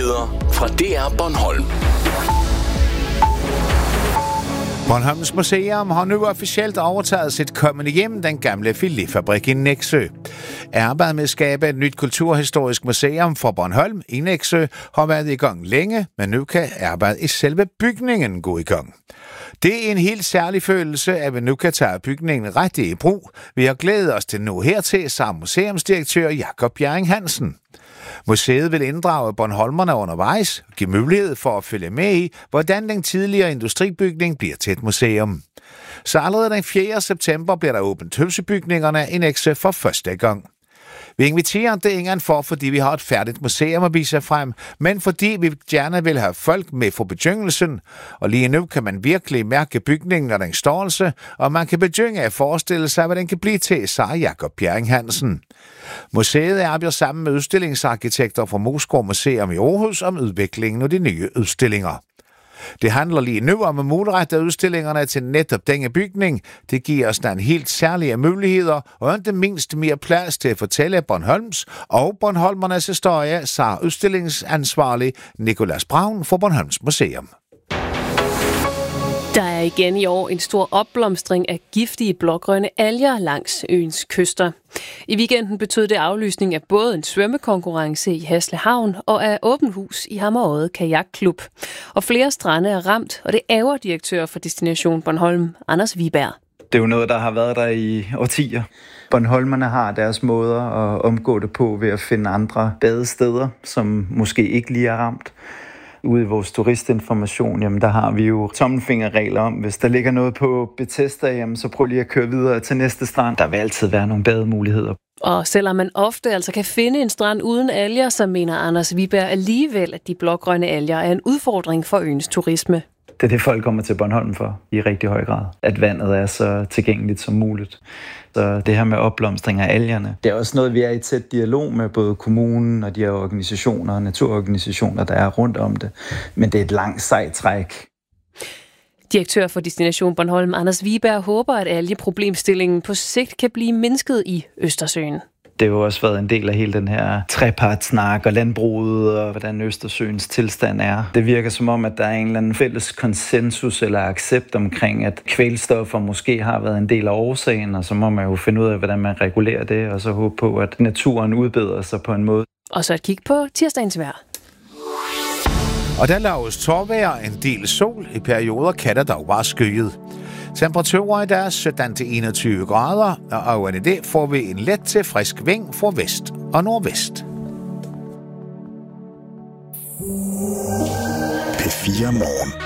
Nyheder fra DR Bornholm. Bornholms Museum har nu officielt overtaget sit kommende hjem, den gamle filetfabrik i Nexø. Arbejdet med at skabe et nyt kulturhistorisk museum for Bornholm i Nexø har været i gang længe, men nu kan arbejdet i selve bygningen gå i gang. Det er en helt særlig følelse, at vi nu kan tage bygningen ret i brug. Vi har glædet os til nu hertil, sagde museumsdirektør Jakob Bjerring Hansen. Museet vil inddrage bornholmerne undervejs og give mulighed for at følge med i, hvordan den tidligere industribygning bliver til et museum. Så allerede den 4. september bliver der åbent høvsebygningerne i Nexø for første gang. Vi inviterer det ingen fordi vi har et færdigt museum at vise frem, men fordi vi gerne vil have folk med for begyndelsen. Og lige nu kan man virkelig mærke bygningen og den størrelse, og man kan begynde at forestille sig, hvad den kan blive til, sagde Jakob Bjerring Hansen. Museet arbejder sammen med udstillingsarkitekter fra Moskva Museum i Aarhus om udviklingen af de nye udstillinger. Det handler lige nu om at målrette udstillingerne til netop denne bygning. Det giver os den helt særlige muligheder, og ikke mindst mere plads til at fortælle Bornholms og Bornholmernes historie, sagde udstillingsansvarlig Nicolas Braun for Bornholms Museum. Der er igen i år en stor opblomstring af giftige blågrønne alger langs øens kyster. I weekenden betød det aflysning af både en svømmekonkurrence i Hasle Havn og af åbent hus i Hammerode Kajakklub. Og flere strande er ramt, og det ærger direktør for Destination Bornholm, Anders Wiberg. Det er jo noget, der har været der i årtier. Bornholmerne har deres måder at omgå det på ved at finde andre badesteder, som måske ikke lige er ramt. Ude i vores turistinformation, jamen der har vi jo tommelfingerregler om, hvis der ligger noget på Bethesda, jamen så prøv lige at køre videre til næste strand. Der vil altid være nogle bademuligheder. Og selvom man ofte altså kan finde en strand uden alger, så mener Anders Wiberg alligevel, at de blågrønne alger er en udfordring for øens turisme. Det er det, folk kommer til Bornholm for i rigtig høj grad. At vandet er så tilgængeligt som muligt. Så det her med opblomstring af algerne, det er også noget, vi er i tæt dialog med både kommunen og de her organisationer og naturorganisationer, der er rundt om det. Men det er et langt sejt træk. Direktør for Destination Bornholm, Anders Wiberg, håber, at algeproblemstillingen på sigt kan blive mindsket i Østersøen. Det har jo også været en del af hele den her trepartssnak og landbruget og hvordan Østersøens tilstand er. Det virker som om, at der er en eller anden fælles konsensus eller accept omkring, at kvælstoffer måske har været en del af årsagen, og så må man jo finde ud af, hvordan man regulerer det, og så håbe på, at naturen udbedrer sig på en måde. Og så et kig på tirsdagens vejr. Og der laves tårvejr, en del sol, i perioder kan der dog bare skyet. Temperaturer i dag 17-21 grader, og oven i det får vi en let til frisk vind fra vest og nordvest. P4 Morgen.